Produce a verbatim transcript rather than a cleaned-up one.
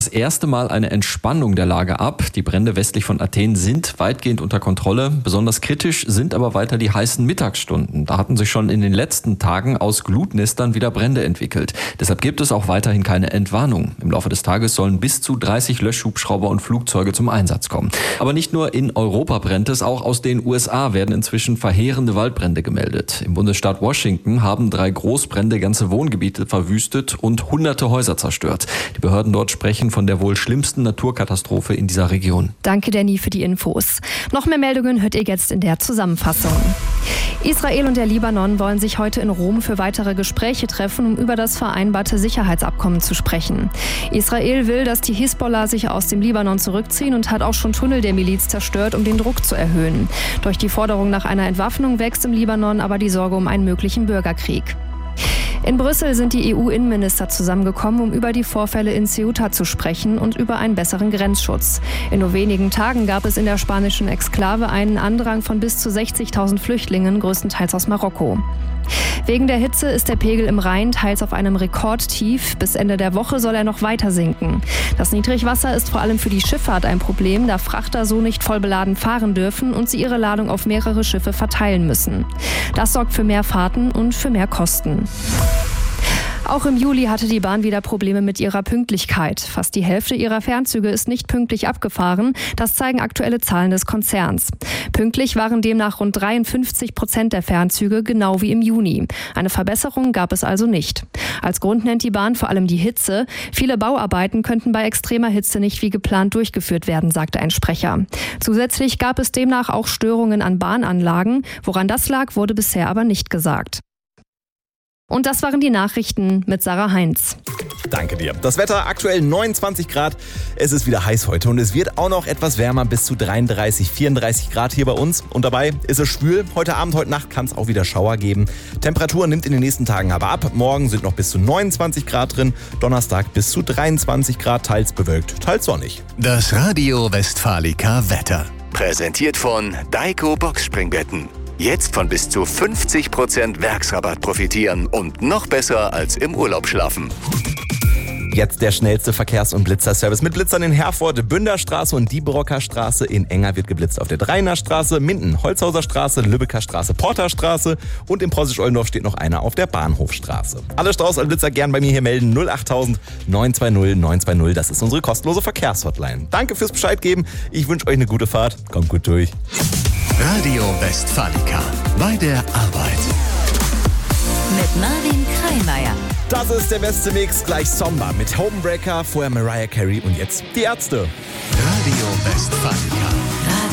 das erste Mal eine Entspannung der Lage ab. Die Brände westlich von Athen sind weitgehend unter Kontrolle. Besonders kritisch sind aber weiter die heißen Mittagsstunden. Da hatten sich schon in den letzten Tagen aus Glutnestern wieder Brände entwickelt. Deshalb gibt es auch weiterhin keine Entwarnung. Im Laufe des Tages sollen bis zu dreißig Löschhubschrauber und Flugzeuge zum Einsatz kommen. Aber nicht nur in Europa brennt es, auch aus den U S A werden inzwischen verheerende Waldbrände gemeldet. Im Bundesstaat Washington haben drei Großbrände ganze Wohngebiete verwüstet und hunderte Häuser zerstört. Die Behörden dort sprechen von der wohl schlimmsten Naturkatastrophe in dieser Region. Danke, Danny, für die Infos. Noch mehr Meldungen hört ihr jetzt in der Zusammenfassung. Israel und der Libanon wollen sich heute in Rom für weitere Gespräche treffen, um über das vereinbarte Sicherheitsabkommen zu sprechen. Israel will, dass die Hisbollah sich aus dem Libanon zurückziehen und hat auch schon Tunnel der Miliz zerstört, um den Druck zu erhöhen. Durch die Forderung nach einer Entwaffnung wächst im Libanon aber die Sorge um einen möglichen Bürgerkrieg. In Brüssel sind die E U-Innenminister zusammengekommen, um über die Vorfälle in Ceuta zu sprechen und über einen besseren Grenzschutz. In nur wenigen Tagen gab es in der spanischen Exklave einen Andrang von bis zu sechzigtausend Flüchtlingen, größtenteils aus Marokko. Wegen der Hitze ist der Pegel im Rhein teils auf einem Rekordtief. Bis Ende der Woche soll er noch weiter sinken. Das Niedrigwasser ist vor allem für die Schifffahrt ein Problem, da Frachter so nicht voll beladen fahren dürfen und sie ihre Ladung auf mehrere Schiffe verteilen müssen. Das sorgt für mehr Fahrten und für mehr Kosten. Auch im Juli hatte die Bahn wieder Probleme mit ihrer Pünktlichkeit. Fast die Hälfte ihrer Fernzüge ist nicht pünktlich abgefahren. Das zeigen aktuelle Zahlen des Konzerns. Pünktlich waren demnach rund dreiundfünfzig Prozent der Fernzüge, genau wie im Juni. Eine Verbesserung gab es also nicht. Als Grund nennt die Bahn vor allem die Hitze. Viele Bauarbeiten könnten bei extremer Hitze nicht wie geplant durchgeführt werden, sagte ein Sprecher. Zusätzlich gab es demnach auch Störungen an Bahnanlagen. Woran das lag, wurde bisher aber nicht gesagt. Und das waren die Nachrichten mit Sarah Heinz. Danke dir. Das Wetter aktuell neunundzwanzig Grad. Es ist wieder heiß heute und es wird auch noch etwas wärmer, bis zu dreiunddreißig, vierunddreißig Grad hier bei uns. Und dabei ist es schwül. Heute Abend, heute Nacht kann es auch wieder Schauer geben. Temperatur nimmt in den nächsten Tagen aber ab. Morgen sind noch bis zu neunundzwanzig Grad drin. Donnerstag bis zu dreiundzwanzig Grad, teils bewölkt, teils sonnig. Das Radio Westfalica Wetter. Präsentiert von Daiko Boxspringbetten. Jetzt von bis zu fünfzig Prozent Werksrabatt profitieren und noch besser als im Urlaub schlafen. Jetzt der schnellste Verkehrs- und Blitzerservice mit Blitzern in Herford, Bünderstraße und Diebrocker Straße. In Enger wird geblitzt auf der Dreiner Straße, Minden, Holzhauser Straße, Lübecker Straße, Porter Straße und in Preußisch-Ollendorf steht noch einer auf der Bahnhofstraße. Alle Strauß und Blitzer gern bei mir hier melden. null achttausend neun zwei null neun zwei null. Das ist unsere kostenlose Verkehrshotline. Danke fürs Bescheid geben. Ich wünsche euch eine gute Fahrt. Kommt gut durch. Radio Westfalica. Bei der Arbeit. Mit Marvin Kreimeier. Das ist der beste Mix. Gleich Somba mit Homebreaker, vorher Mariah Carey und jetzt die Ärzte. Radio Westfalica. Radio